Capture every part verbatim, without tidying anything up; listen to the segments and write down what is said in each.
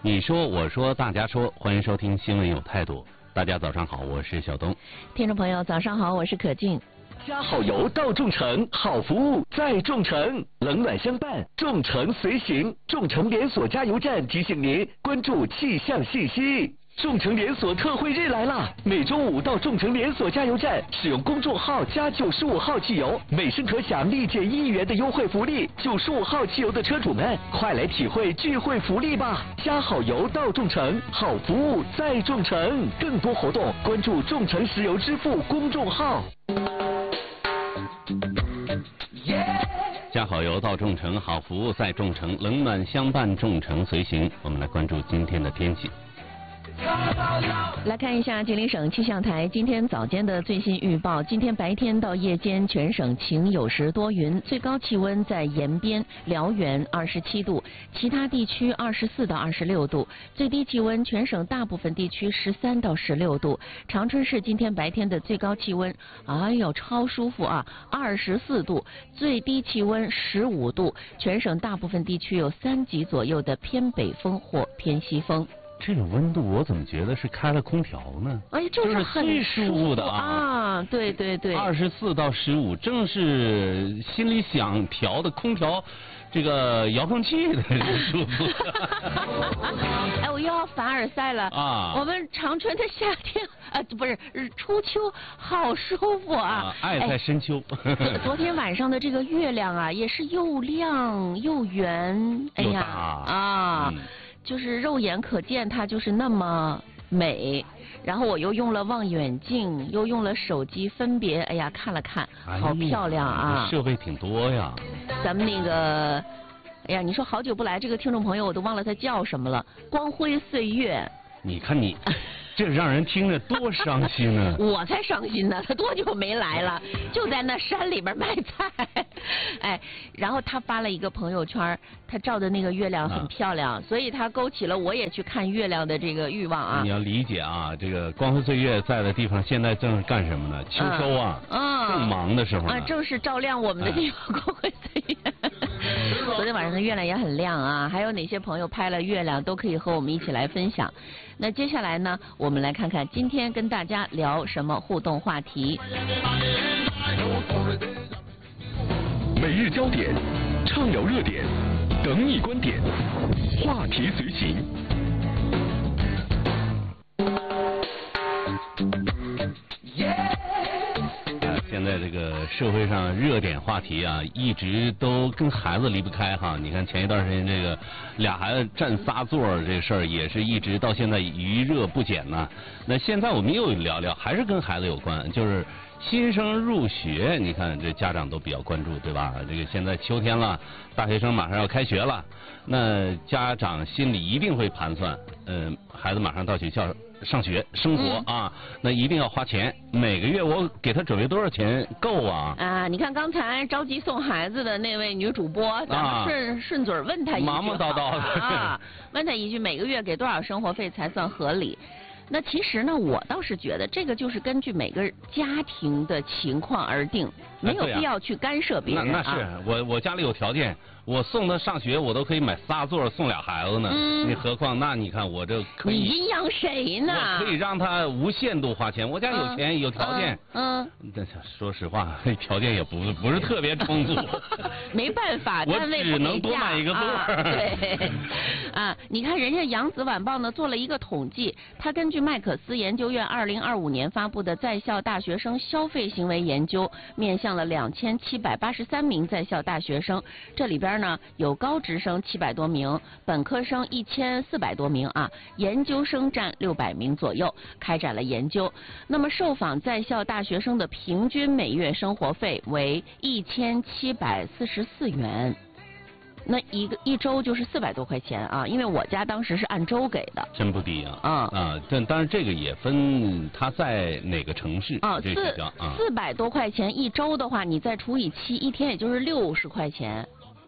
你说我说大家说，欢迎收听新闻有态度。大家早上好，我是小东。 听众朋友早上好，我是可静。 加好油到众诚，好服务在众诚，冷暖相伴，众诚随行。众诚连锁加油站提醒您关注气象信息。众诚连锁特惠日来啦！每周五到众诚连锁加油站使用公众号加九十五号汽油，每升可享立减一元的优惠福利。九十五号汽油的车主们，快来体会聚会福利吧！加好油到众诚，好服务在众诚。更多活动关注众诚石油支付公众号。 加好油到众诚，好服务在众诚，冷暖相伴，众诚随行。我们来关注今天的天气。 来看一下吉林省气象台今天早间的最新预报。今天白天到夜间全省晴有时多云，最高气温在延边、辽源二十七度，其他地区二十四到二十六度，最低气温全省大部分地区十三到十六度。长春市今天白天的最高气温，哎呦超舒服啊，二十四度，最低气温十五度，全省大部分地区有三级左右的偏北风或偏西风。 这个温度我怎么觉得是开了空调呢？ 哎，就是很最舒服的啊！ 啊，对对对， 二十四到十五，正是心里想调的空调，这个遥控器的舒服。 哎，我又要凡尔赛了啊！ 我们长春的夏天啊，不是初秋，好舒服啊！ 啊爱在深秋。 哎、昨天晚上的这个月亮啊，也是又亮又圆，哎呀啊！嗯就是肉眼可见，它就是那么美。然后我又用了望远镜，又用了手机，分别哎呀看了看，好漂亮啊！ 设备挺多呀。 咱们那个，哎呀，你说好久不来，这个听众朋友我都忘了他叫什么了。光辉岁月。 你看你。这让人听着多伤心啊！ 我才伤心呢，他多久没来了？就在那山里边卖菜，哎，然后他发了一个朋友圈，他照的那个月亮很漂亮，啊、所以他勾起了我也去看月亮的这个欲望啊！ 你要理解啊，这个光辉岁月在的地方，现在正是干什么呢？秋收啊， 啊正忙的时候啊，正是照亮我们的地方，光辉岁月。昨天晚上的月亮也很亮啊，还有哪些朋友拍了月亮，都可以和我们一起来分享。那接下来呢，我们来看看今天跟大家聊什么互动话题。 每日焦点，畅聊热点，等你观点，话题随行。 现在这个社会上热点话题啊，一直都跟孩子离不开哈。你看前一段时间这个俩孩子占仨座这事儿，也是一直到现在余热不减呐。那现在我们又聊聊，还是跟孩子有关，就是新生入学，你看这家长都比较关注，对吧？这个现在秋天了，大学生马上要开学了，那家长心里一定会盘算，嗯，孩子马上到学校上学生活、嗯、啊，那一定要花钱，每个月我给他准备多少钱够啊？ 啊，你看刚才着急送孩子的那位女主播，咱们顺、啊、顺嘴问他一句， 忙忙叨叨的啊，问他一句，每个月给多少生活费才算合理？那其实呢，我倒是觉得这个就是根据每个家庭的情况而定，没有必要去干涉别人、 啊。那那是我我家里有条件，我送他上学，我都可以买仨座送俩孩子呢。嗯，你何况那你看我这可以。 你阴阳谁呢？ 我可以让他无限度花钱，我家有钱、嗯、有条件。 嗯。 但、嗯、说实话，条件也不不是特别充足。 没办法， 我只能多买一个座、 啊。对。啊，你看人家《扬子晚报》呢做了一个统计，他根据麦可思研究院二零二五年发布的在校大学生消费行为研究，面向了两千七百八十三名在校大学生，这里边呢有高职生七百多名，本科生一千四百多名啊，研究生占六百名左右，开展了研究。那么受访在校大学生的平均每月生活费为一千七百四十四元。那一个一周就是四百多块钱啊，因为我家当时是按周给的， 真不低啊！ 啊啊，但当然这个也分他在哪个城市啊， 这四四百多块钱一周的话，你再除以七，一天也就是六十块钱。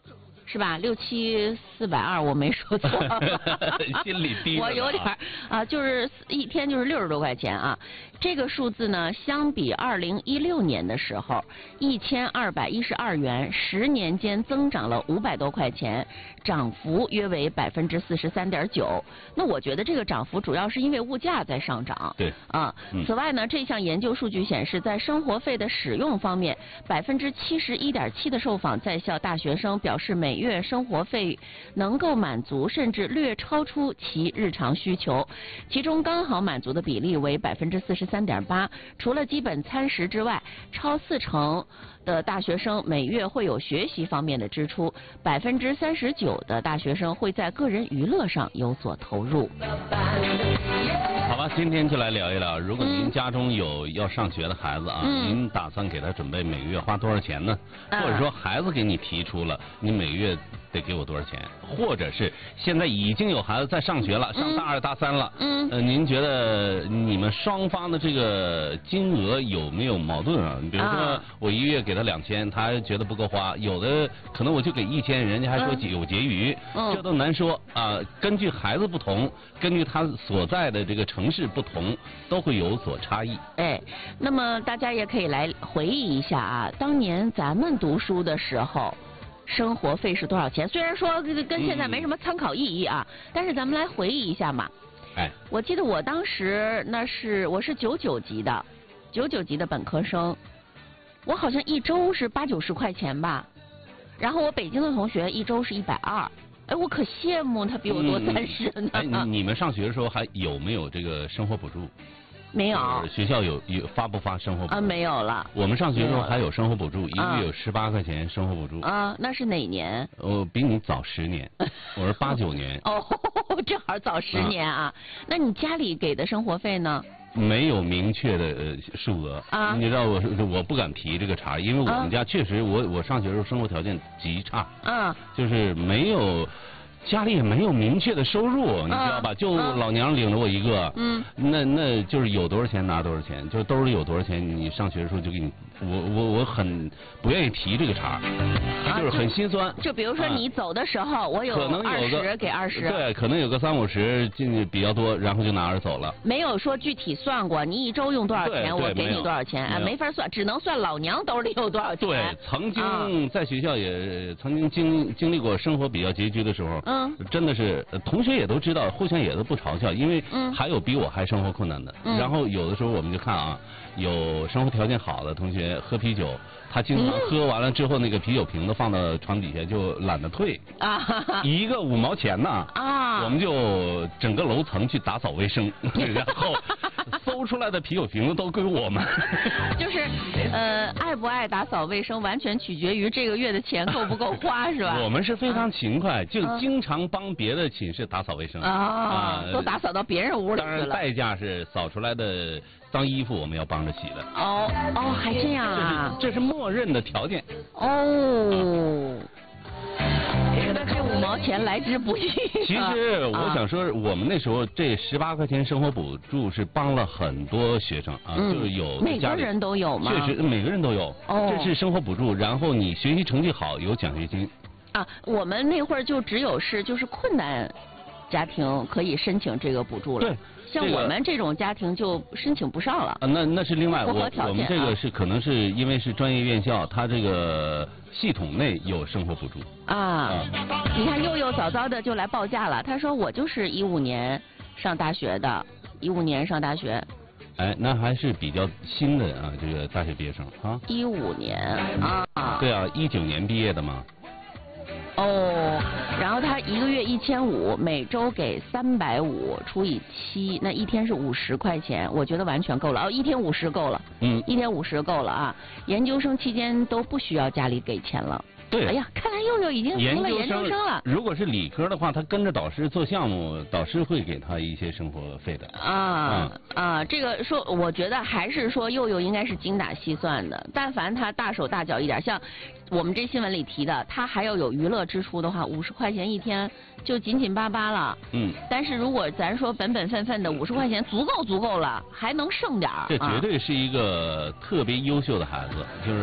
是吧？六七四百二，我没说错。 心里低着呢啊我有点儿啊，就是一天就是六十多块钱啊。这个数字呢，相比二零一六年的时候，一千二百一十二元，十年间增长了五百多块钱，涨幅约为百分之四十三点九。那我觉得这个涨幅主要是因为物价在上涨。 对。 啊， 嗯此外呢，这项研究数据显示，在生活费的使用方面，百分之七十一点七的受访在校大学生表示，每月生活费能够满足甚至略超出其日常需求，其中刚好满足的比例为百分之四十三点八。除了基本餐食之外，超四成的大学生每月会有学习方面的支出，百分之三十九的大学生会在个人娱乐上有所投入。 好吧，今天就来聊一聊，如果您嗯家中有要上学的孩子啊， 嗯您打算给他准备每个月花多少钱呢？ 啊或者说孩子给你提出了，你每个月得给我多少钱？或者是现在已经有孩子在上学了，上大二大三了， 嗯呃，您觉得你们双方的这个金额有没有矛盾啊？比如说啊我一个月给他两千，他觉得不够花，有的可能我就给一千，人家还说嗯有结余， 嗯这都难说啊。根据孩子不同，根据他所在的这个城市不同，都会有所差异。 哎，那么大家也可以来回忆一下啊，当年咱们读书的时候，生活费是多少钱？虽然说跟跟现在没什么参考意义啊，但是咱们来回忆一下嘛。 哎， 我记得我当时那是我是九九级的，九九级的本科生，我好像一周是八九十块钱吧，然后我北京的同学一周是一百二，哎，我可羡慕他比我多三十呢。 哎，你你们上学的时候还有没有这个生活补助？ 没有就是学校有有发不发生活补助？ 啊，没有了我们上学的时候没有了还有生活补助，一个啊月有十八块钱生活补助。 啊，那是哪年？ 我比你早十年，我是八九年。 哦，正好早十年啊。那你家里给的生活费呢？ 没有明确的呃数额啊你知道我是我不敢提这个茬，因为我们家确实我我上学的时候生活条件极差， 啊就是没有。家里也没有明确的收入，你知道吧？就老娘领着我一个， 嗯， 那那就是有多少钱拿多少钱，就兜里有多少钱，你上学的时候就给你，我我我很不愿意提这个茬，就是很心酸。 就比如说你走的时候，我有可能二有个十给二十， 对，可能有个三五十进去比较多，然后就拿着走了。 没有说具体算过，你一周用多少钱， 对对我给你没有多少钱，啊， 没有没法算，只能算老娘兜里有多少钱。 对，曾啊经在学校也曾经经经历过生活比较拮据的时候， 嗯， 真的是呃同学也都知道，互相也都不嘲笑，因为嗯还有比我还生活困难的。 嗯然后有的时候我们就看啊，有生活条件好的同学喝啤酒，他经常喝完了之后，那个啤酒瓶子放到床底下就懒得退， 啊哈哈一个五毛钱呢。 啊， 我们就整个楼层去打扫卫生，然后搜出来的啤酒瓶子都归我们。 就是呃，爱不爱打扫卫生，完全取决于这个月的钱够不够花，是吧？ 我们是非常勤快，就啊经常帮别的寝室打扫卫生啊，都打扫到别人屋里当然， 去了。 代价是扫出来的脏衣服我们要帮着洗的。 哦哦，还这样啊？ 这是这是默认的条件。 哦，那这五毛钱来之不易。 其实我啊想说，我们那时候这十八块钱生活补助是帮了很多学生啊， 嗯就是有每家里个人都有吗？ 确实每个人都有。 哦这是生活补助，然后你学习成绩好有奖学金。 啊，我们那会儿就只有是就是困难家庭可以申请这个补助了。 对。 像这个我们这种家庭就申请不上了。 啊，那那是另外，我符合条件我们这啊个是可能是因为是专业院校，它这个系统内有生活补助。 啊，你看佑佑早早的就来报价了，他说我就是一五年上大学的，一五年上大学。 哎，那还是比较新的啊，这个大学毕业生啊。 一五年啊。 对啊，一九年毕业的嘛。 哦，然后他一个月一千五，每周给三百五除以七，那一天是五十块钱，我觉得完全够了。哦，一天五十够了， 嗯， 一天五十够了啊。研究生期间都不需要家里给钱了。 对。 哎呀，看来佑佑已经读了研究生了。 如果是理科的话，他跟着导师做项目，导师会给他一些生活费的。 啊、 嗯、 啊，这个说，我觉得还是说佑佑应该是精打细算的。但凡他大手大脚一点，像我们这新闻里提的，他还要有娱乐支出的话，五十块钱一天就紧紧巴巴了。 嗯。 但是如果咱说本本分分的五十块钱足够足够了，还能剩点儿。 这绝对是一个特别优秀的孩子，就是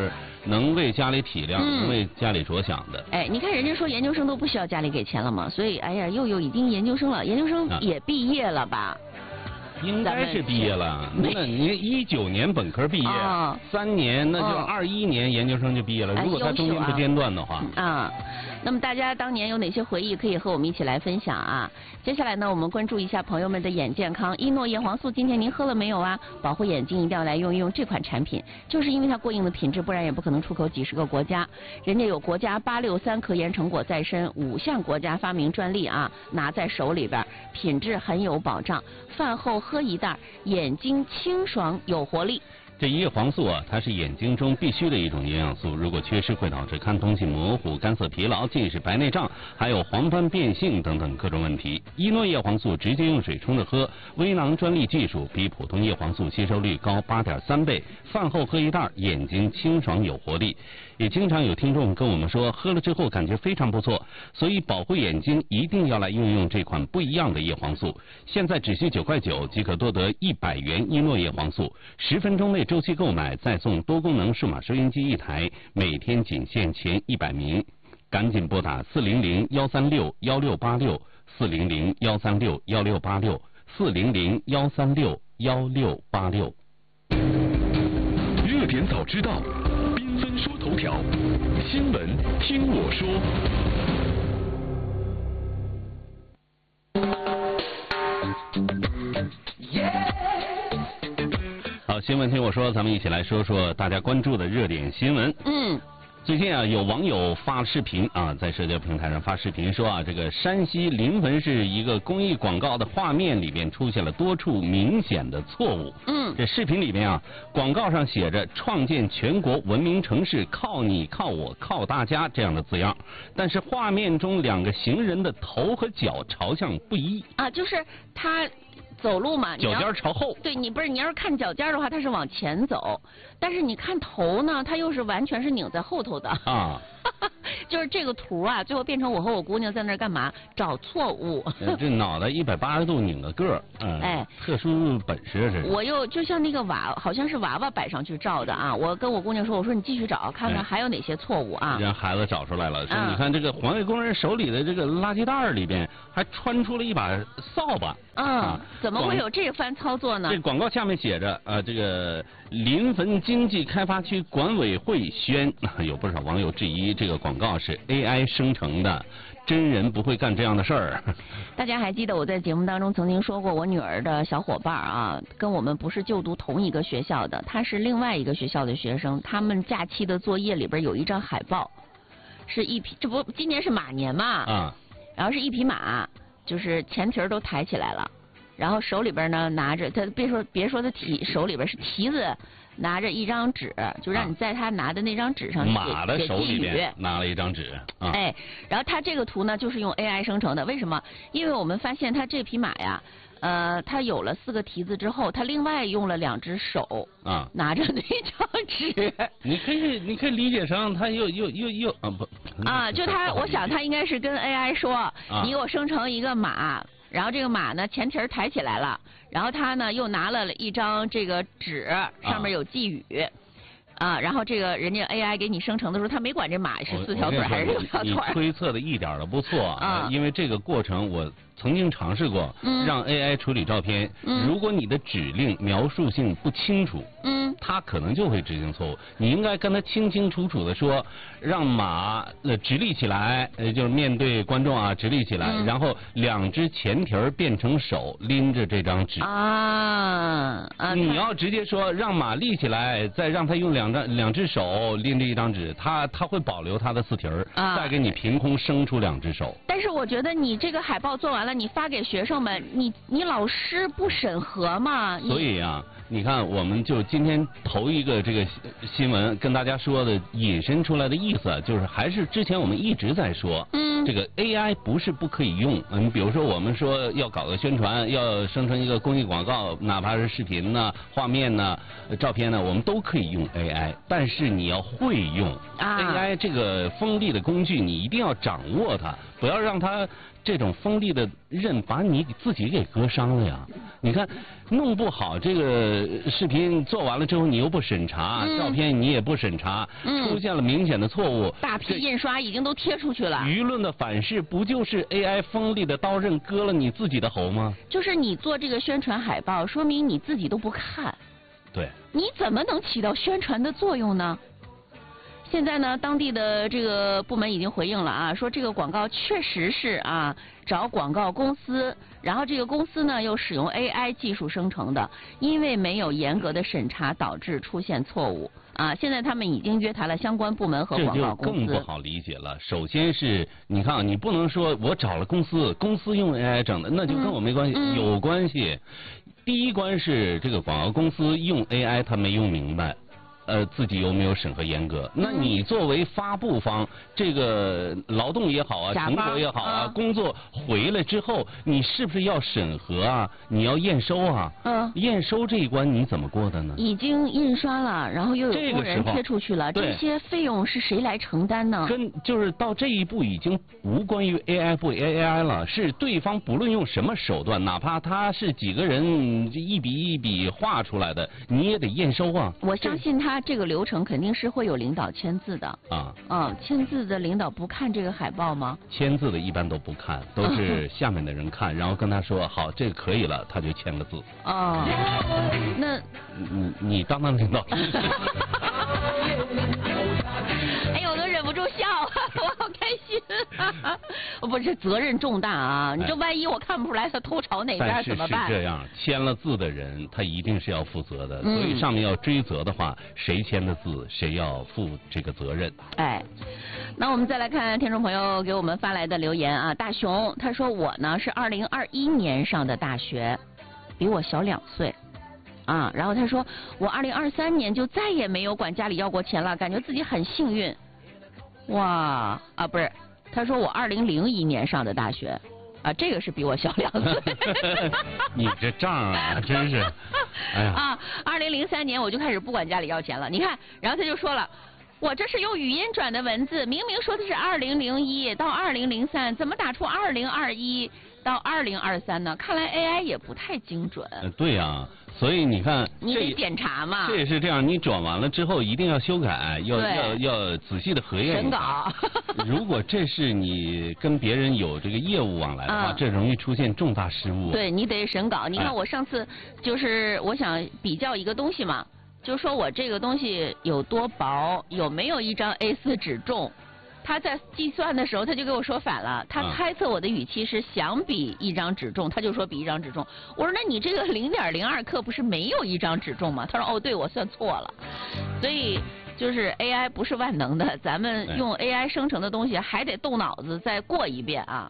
能为家里体谅， 嗯、 能为家里着想的。 哎，你看人家说研究生都不需要家里给钱了嘛，所以哎呀，佑佑已经研究生了，研究生也毕业了吧？ 应该是毕业了。那您一九年本科毕业， 哦、 三年，那就二一年研究生就毕业了。 哦、 如果他中间不间断的话， 啊，那么大家当年有哪些回忆可以和我们一起来分享啊？接下来呢，我们关注一下朋友们的眼健康。伊诺叶黄素，今天您喝了没有啊？保护眼睛一定要来用一用这款产品，就是因为它过硬的品质，不然也不可能出口几十个国家。人家有国家八六三科研成果在身，五项国家发明专利啊，拿在手里边，品质很有保障。饭后喝一袋，眼睛清爽有活力。 这叶黄素啊，它是眼睛中必须的一种营养素，如果缺失会导致看东西模糊、干涩疲劳、近视、白内障，还有黄斑变性等等各种问题。伊诺叶黄素直接用水冲着喝，微囊专利技术，比普通叶黄素吸收率高 八点三倍。饭后喝一袋，眼睛清爽有活力。也经常有听众跟我们说，喝了之后感觉非常不错，所以保护眼睛一定要来用用这款不一样的叶黄素。现在只需九块九即可多得一百元伊诺叶黄素，十分钟内周期购买再送多功能数码收音机一台，每天仅限前一百名，赶紧拨打四零零幺三六幺六八六四零零幺三六幺六八六四零零幺三六幺六八六。 热点早知道，缤纷说头条，新闻听我说。 好，新闻听我说，咱们一起来说说大家关注的热点新闻。 嗯。 最近啊，有网友发视频啊，在社交平台上发视频说啊，这个山西临汾市一个公益广告的画面里边出现了多处明显的错误。 嗯， 这视频里面啊，广告上写着“创建全国文明城市，靠你靠我靠大家”这样的字样，但是画面中两个行人的头和脚朝向不一。 啊，就是他走路嘛， 脚尖朝后。 对，你不是你要是看脚尖的话，它是往前走，但是你看头呢，它又是完全是拧在后头的。 啊。 就是这个图啊，最后变成我和我姑娘在那儿干嘛？找错误。 这脑袋一百八十度拧个个儿，嗯， 哎， 特殊本事这是。 我又就像那个娃，好像是娃娃摆上去照的啊。我跟我姑娘说，我说你继续找，看看还有哪些错误啊。 让孩子找出来了，说嗯、 你看这个环卫工人手里的这个垃圾袋里边还穿出了一把扫把。 嗯，啊、怎么会有这番操作呢？ 这广告下面写着啊，这个临汾经济开发区管委会宣，有不少网友质疑这个广告是 A I 生成的，真人不会干这样的事儿。 大家还记得我在节目当中曾经说过，我女儿的小伙伴啊，跟我们不是就读同一个学校的，他是另外一个学校的学生，他们假期的作业里边有一张海报，是一匹，这不今年是马年嘛， 啊， 然后是一匹马，就是前蹄儿都抬起来了，然后手里边呢拿着，他别说别说他提手里边是蹄子。拿着一张纸，就让你在他拿的那张纸上写马的手里边拿了一张纸， 啊、哎，然后他这个图呢就是用 A I 生成的，为什么？因为我们发现他这匹马呀，呃，他有了四个蹄子之后，他另外用了两只手啊拿着那张纸。 你可以你可以理解成他又又又又啊不啊，就他，我想他应该是跟 A I 说，啊、你给我生成一个马。然后这个马呢前蹄儿抬起来了，然后他呢又拿了一张这个纸，上面有寄语，啊，然后这个人家 A I 给你生成的时候，他没管这马是四条腿还是六条腿。 你推测的一点都不错啊，因为这个过程我曾经尝试过， 嗯、 让 A I 处理照片， 嗯、 如果你的指令描述性不清楚， 嗯， 它可能就会执行错误。你应该跟他清清楚楚的说，让马呃直立起来，呃就是面对观众啊直立起来， 嗯、 然后两只前蹄儿变成手拎着这张纸啊啊！ 你要直接说让马立起来，再让他用两张两只手拎着一张纸，他他会保留他的四蹄儿， 啊、 再给你凭空生出两只手。 但是我觉得你这个海报做完了，你发给学生们，你你老师不审核吗？ 所以啊，你看，我们就今天头一个这个新闻跟大家说的引申出来的意思，就是还是之前我们一直在说， 嗯， 嗯， 这个 A I 不是不可以用，嗯，比如说我们说要搞个宣传，要生成一个公益广告，哪怕是视频呢、画面呢、照片呢，我们都可以用 A I， 但是你要会用、 啊、 A I 这个锋利的工具，你一定要掌握它，不要让它这种锋利的刃把你自己给割伤了呀。你看弄不好这个视频做完了之后，你又不审查， 嗯、 照片你也不审查， 嗯、 出现了明显的错误， 大批印刷已经都贴出去了。 舆论的反噬不就是 A I 锋利的刀刃割了你自己的喉吗？ 就是你做这个宣传海报，说明你自己都不看。 对。 你怎么能起到宣传的作用呢？现在呢，当地的这个部门已经回应了啊，说这个广告确实是啊找广告公司，然后这个公司呢又使用 A I 技术生成的，因为没有严格的审查导致出现错误啊。现在他们已经约谈了相关部门和广告公司。 这就更不好理解了。首先是你看啊，你不能说我找了公司，公司用 A I 整的，那就跟我没关系， 嗯嗯、 有关系。第一关是这个广告公司用 A I 他没用明白。呃，自己有没有审核严格？那你作为发布方，这个劳动也好啊，成果也好啊，工作回来之后，你是不是要审核啊？你要验收啊？ 嗯， 验收这一关你怎么过的呢？ 已经印刷了，然后又有工人贴出去了，这些费用是谁来承担呢？ 跟就是到这一步已经无关于 A I 不 A I 了，是对方不论用什么手段，哪怕他是几个人一笔一笔画出来的，你也得验收啊。 我相信他。这个流程肯定是会有领导签字的啊， 嗯，签字的领导不看这个海报吗？ 签字的一般都不看，都是下面的人看，然后跟他说好，这个可以了，他就签个字。 哦，那你你当当领导？ 哎呦，我都忍不住笑，我好开心。不是责任重大啊！你这万一我看不出来他偷朝哪边怎么办？ 但是是这样，签了字的人他一定是要负责的， 嗯、 所以上面要追责的话，谁签的字谁要负这个责任。 哎，那我们再来看听众朋友给我们发来的留言啊，大熊他说我呢是二零二一年上的大学，比我小两岁。啊，然后他说我二零二三年就再也没有管家里要过钱了，感觉自己很幸运。哇啊，不是，他说我二零零一年上的大学，啊，这个是比我小两岁。 你这账啊，真是，哎呀！ 啊，二零零三年我就开始不管家里要钱了。你看，然后他就说了，我这是用语音转的文字，明明说的是二零零一到二零零三，怎么打出二零二一到二零二三呢？看来 A I 也不太精准。 呃、对呀、啊。所以你看， 你得检查嘛。 这也是这样，你转完了之后一定要修改，要要要仔细的核验。 审稿。 如果这是你跟别人有这个业务往来的话，嗯、这容易出现重大失误。 对你得审稿。你看我上次就是我想比较一个东西嘛，就说我这个东西有多薄，有没有一张 A 四 纸重。他在计算的时候，他就给我说反了。他猜测我的语气是想比一张纸重，他就说比一张纸重。我说那你这个零点零二克不是没有一张纸重吗？他说哦，对，我算错了。所以就是 A I 不是万能的，咱们用 A I 生成的东西还得动脑子再过一遍啊。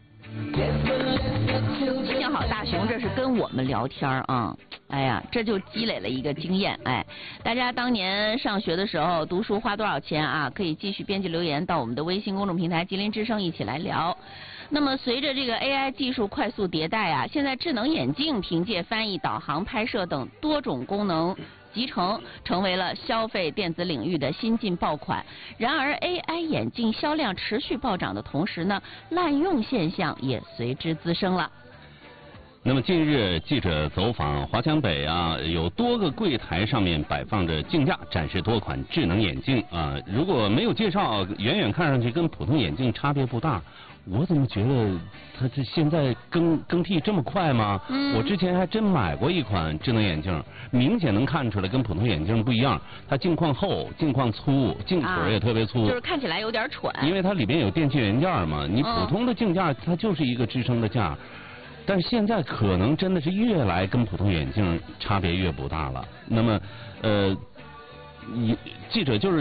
幸好大熊这是跟我们聊天啊，哎呀，这就积累了一个经验。哎，大家当年上学的时候读书花多少钱啊？可以继续编辑留言到我们的微信公众平台吉林之声一起来聊。那么随着这个 A I 技术快速迭代啊，现在智能眼镜凭借翻译、导航、拍摄等多种功能集成，成为了消费电子领域的新晋爆款。然而 A I 眼镜销量持续暴涨的同时呢，滥用现象也随之滋生了。 那么近日记者走访华强北啊，有多个柜台上面摆放着镜架，展示多款智能眼镜啊。如果没有介绍，远远看上去跟普通眼镜差别不大。我怎么觉得它这现在更更替这么快吗？嗯，我之前还真买过一款智能眼镜，明显能看出来跟普通眼镜不一样。它镜框厚，镜框粗，镜腿也特别粗， 啊，就是看起来有点蠢。 因为它里边有电器元件嘛，你普通的镜架它就是一个支撑的架。但是现在可能真的是越来跟普通眼镜差别越不大了。那么，呃，你记者就是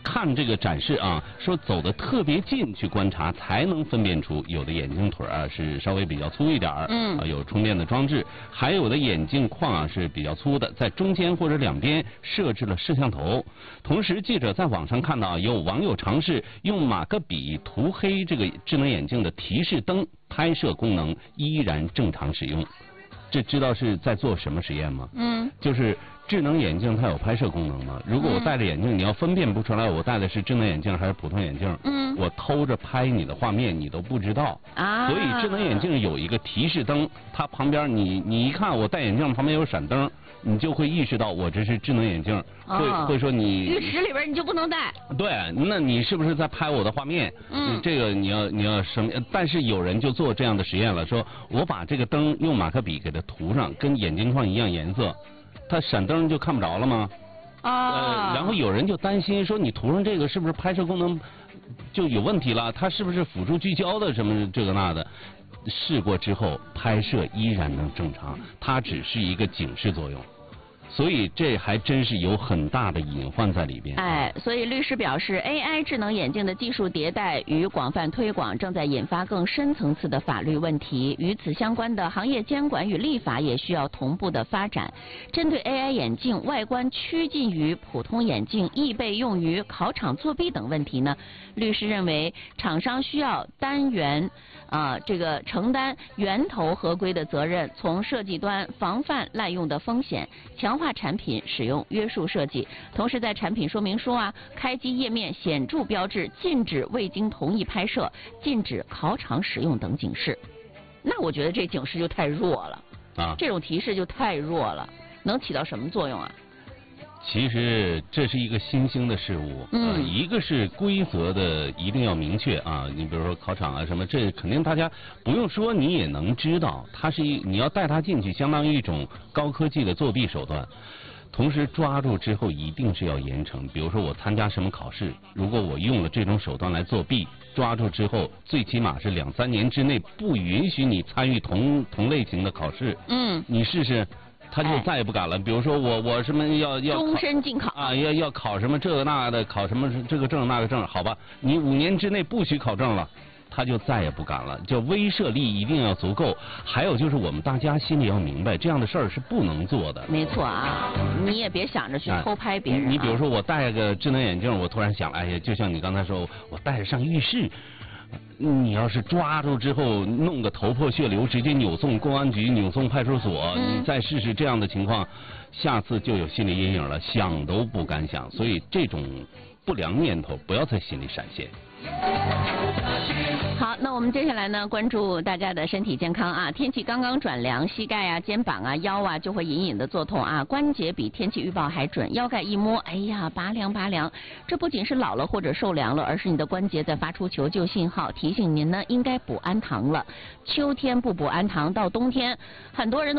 看这个展示啊，说走得特别近去观察，才能分辨出有的眼镜腿啊是稍微比较粗一点儿， 嗯， 啊有充电的装置，还有的眼镜框啊是比较粗的，在中间或者两边设置了摄像头。同时，记者在网上看到有网友尝试用马克笔涂黑这个智能眼镜的提示灯，拍摄功能依然正常使用。这知道是在做什么实验吗？ 嗯， 就是智能眼镜它有拍摄功能吗？如果我戴着眼镜，你要分辨不出来我戴的是智能眼镜还是普通眼镜， 嗯， 我偷着拍你的画面，你都不知道啊。 所以智能眼镜有一个提示灯，它旁边你你一看我戴眼镜旁边有闪灯，你就会意识到我这是智能眼镜， 哦、 会会说你浴室里边你就不能戴。 对，那你是不是在拍我的画面？ 嗯， 这个你要你要什么？但是有人就做这样的实验了，说我把这个灯用马克笔给它涂上，跟眼镜框一样颜色，它闪灯就看不着了吗？ 啊、 呃，然后有人就担心说，你涂上这个是不是拍摄功能就有问题了？它是不是辅助聚焦的什么这个那的？试过之后，拍摄依然能正常，它只是一个警示作用。所以这还真是有很大的隐患在里边。 哎，所以律师表示 ，A I 智能眼镜的技术迭代与广泛推广正在引发更深层次的法律问题，与此相关的行业监管与立法也需要同步的发展。针对 A I 眼镜外观趋近于普通眼镜，易被用于考场作弊等问题呢，律师认为厂商需要单元啊、呃、这个承担源头合规的责任，从设计端防范滥用的风险，强化产品使用约束设计，同时在产品说明书啊、开机页面显著标志禁止未经同意拍摄、禁止考场使用等警示。那我觉得这警示就太弱了啊， 这种提示就太弱了，能起到什么作用啊？ 其实这是一个新兴的事物， 嗯、 呃，一个是规则的一定要明确啊，你比如说考场啊什么，这肯定大家不用说你也能知道，它是一你要带它进去，相当于一种高科技的作弊手段。同时抓住之后一定是要严惩，比如说我参加什么考试，如果我用了这种手段来作弊，抓住之后最起码是两三年之内不允许你参与同同类型的考试。 嗯， 你试试。他就再也不敢了。比如说我我什么要要终身禁考啊，要要考什么这个那的，考什么这个证那个证，好吧？你五年之内不许考证了，他就再也不敢了。就威慑力一定要足够。还有就是我们大家心里要明白，这样的事儿是不能做的。 没错啊，你也别想着去偷拍别人、啊你。你比如说我戴个智能眼镜，我突然想，哎呀，就像你刚才说，我戴着上浴室。你要是抓住之后弄个头破血流，直接扭送公安局、扭送派出所， 嗯、 你再试试这样的情况，下次就有心理阴影了，想都不敢想。所以这种不良念头不要在心里闪现。 好，那我们接下来呢，关注大家的身体健康啊。天气刚刚转凉，膝盖啊、肩膀啊、腰啊就会隐隐的作痛啊，关节比天气预报还准，腰盖一摸，哎呀，拔凉拔凉。这不仅是老了或者受凉了，而是你的关节在发出求救信号，提醒您呢应该补氨糖了。秋天不补氨糖，到冬天很多人都